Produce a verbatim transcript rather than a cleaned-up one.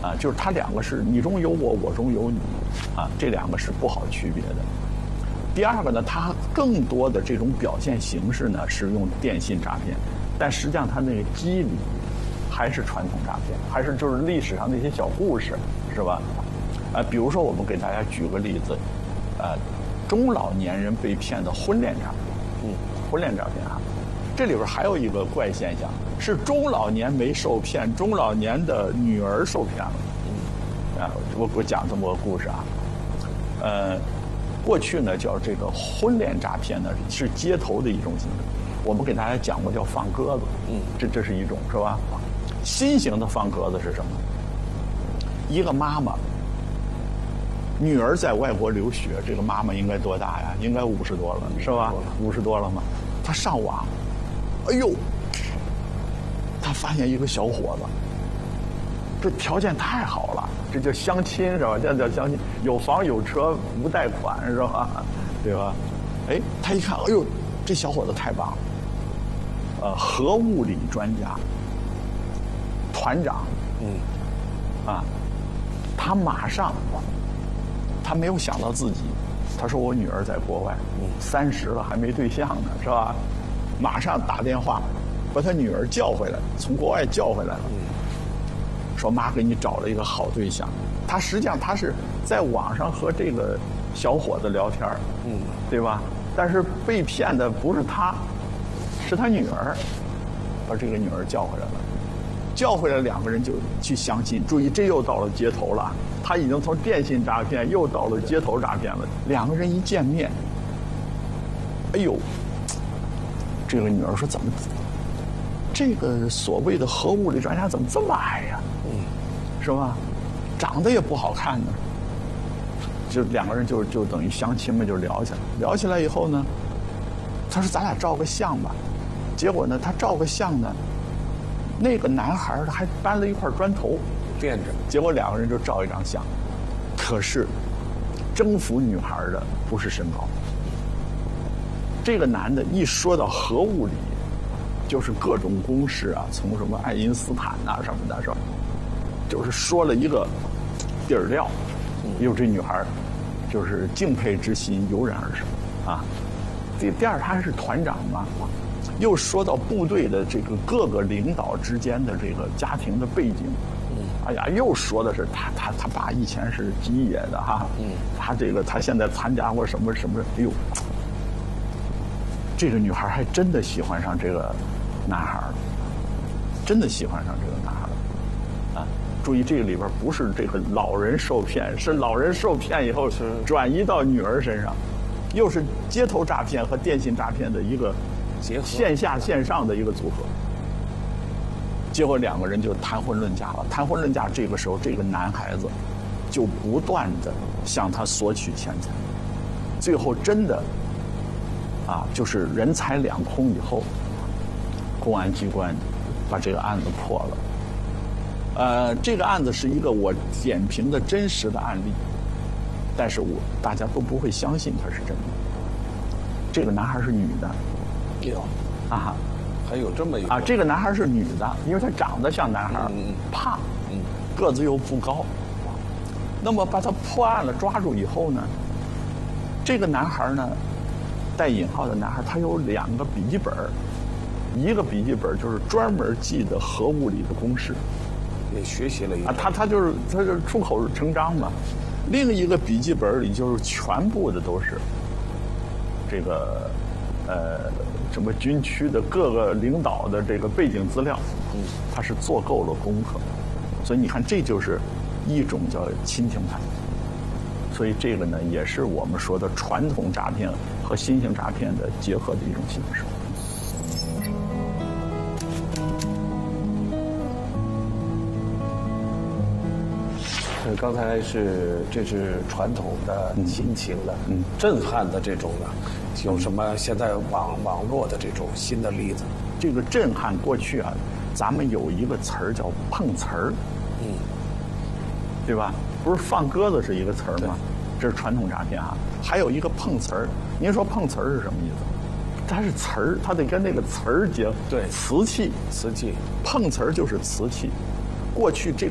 啊，就是它两个是你中有我，我中有你，啊，这两个是不好区别的。第二个呢，它更多的这种表现形式呢是用电信诈骗，但实际上它那个机理还是传统诈骗，还是就是历史上那些小故事，是吧？啊，比如说我们给大家举个例子，呃，中老年人被骗的婚恋诈骗，嗯，婚恋诈骗啊，这里边还有一个怪现象，是中老年没受骗，中老年的女儿受骗了。嗯，啊，我我讲这么个故事啊，呃。过去呢，叫这个婚恋诈骗呢，是街头的一种形式。我们给大家讲过叫放鸽子，嗯，这这是一种是吧？新型的放鸽子是什么？一个妈妈，女儿在外国留学，这个妈妈应该多大呀？应该五十多了，是吧？五十多了嘛？她上网，哎呦，她发现一个小伙子，这条件太好了。这叫相亲是吧？这叫相亲，有房有车无贷款是吧？对吧？哎，他一看，哎呦，这小伙子太棒了，呃，核物理专家，团长，嗯，啊，他马上，他没有想到自己，他说我女儿在国外，嗯，三十了还没对象呢，是吧？马上打电话把他女儿叫回来，从国外叫回来了。嗯，说妈给你找了一个好对象，他实际上他是在网上和这个小伙子聊天，嗯，对吧？但是被骗的不是他，是他女儿，把这个女儿叫回来了，叫回来两个人就去相亲。注意，这又到了街头了，他已经从电信诈骗又到了街头诈骗了。两个人一见面，哎呦，这个女儿说怎么？这个所谓的核物理专家怎么这么矮呀？嗯，是吧？长得也不好看呢。就两个人就就等于相亲嘛，就聊起来。聊起来以后呢，他说咱俩照个相吧。结果呢，他照个相呢，那个男孩儿还搬了一块砖头垫着。结果两个人就照一张相。可是征服女孩的不是身高，这个男的一说到核物理，就是各种公式啊，从什么爱因斯坦啊什么的，是吧？就是说了一个底儿料，有这女孩就是敬佩之心油然而生啊。第第二，他还是团长嘛，又说到部队的这个各个领导之间的这个家庭的背景。哎呀，又说的是他他他爸以前是吉野的哈，他这个他现在参加过什么什么，哎呦。这个女孩还真的喜欢上这个男孩了，真的喜欢上这个男孩了，啊！注意这个里边不是这个老人受骗，是老人受骗以后转移到女儿身上，又是街头诈骗和电信诈骗的一个结合，线下线上的一个组合。结果两个人就谈婚论嫁了，谈婚论嫁，这个时候这个男孩子就不断的向他索取钱财，最后真的。啊，就是人财两空以后，公安机关把这个案子破了。呃，这个案子是一个我点评的真实的案例，但是我大家都不会相信它是真的。这个男孩是女的， 有啊， 还有这么一个啊，这个男孩是女的，因为他长得像男孩，嗯、胖，嗯，个子又不高。那么把他破案了，抓住以后呢，这个男孩呢。带引号的男孩，他有两个笔记本，一个笔记本就是专门记的核物理的公式， 也学习了一啊，他他就是他就是出口成章嘛。另一个笔记本里就是全部的都是这个呃什么军区的各个领导的这个背景资料，嗯，他是做够了功课，所以你看这就是一种叫亲情派。所以这个呢，也是我们说的传统诈骗和新型诈骗的结合的一种形式。 呃，刚才是这是传统的亲情的、嗯、震撼的这种的，有什么现在网网络的这种新的例子？ 这个震撼过去啊，咱们有一个词儿叫碰瓷儿，嗯，对吧？不是放鸽子是一个词儿吗？这是传统诈骗啊。还有一个碰瓷儿，您说碰瓷儿是什么意思？它是词儿，它得跟那个词儿结合。 对， 瓷器， 瓷器， 碰瓷儿就是瓷器。过去这